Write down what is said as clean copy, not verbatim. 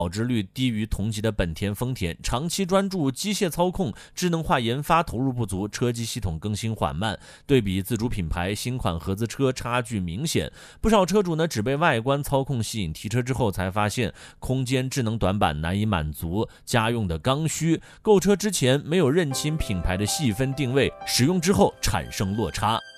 保值率低于同级的本田、丰田，长期专注机械操控、智能化研发投入不足，车机系统更新缓慢。对比自主品牌新款合资车，差距明显。不少车主呢只被外观操控吸引，提车之后才发现空间智能短板难以满足家用的刚需，购车之前没有认清品牌的细分定位，使用之后产生落差。